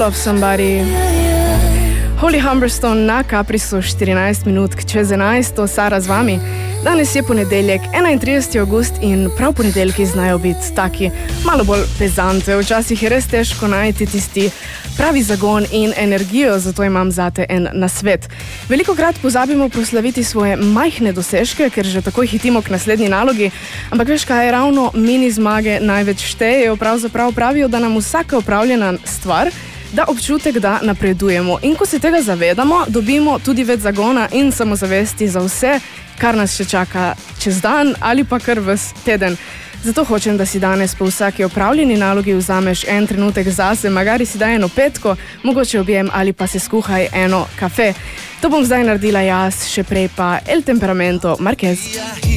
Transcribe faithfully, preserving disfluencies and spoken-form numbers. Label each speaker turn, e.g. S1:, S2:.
S1: Love Somebody. Holly Humberstone na Caprisu, štirinajst minut čez enajst, to Sara z vami. Danes je ponedeljek, enaintrideseti avgust in prav ponedeljki znajo biti taki malo bolj pezante. Včasih je res težko najti tisti pravi zagon in energijo, zato imam zate en nasvet. Velikokrat pozabimo proslaviti svoje majhne dosežke, ker že takoj hitimo k naslednji nalogi, ampak veš kaj, ravno mini zmage največ štejejo, pravzaprav pravijo, da nam vsaka opravljena stvar da občutek, da napredujemo. In ko se tega zavedamo, dobimo tudi več zagona in samozavesti za vse, kar nas še čaka čez dan ali pa kar ves teden. Zato hočem, da si danes po vsaki opravljeni nalogi vzameš en trenutek zase, magari si daj eno petko, mogoče objem ali pa se skuhaj eno kafe. To bom zdaj naredila jaz, še prej pa El Temperamento Marquez.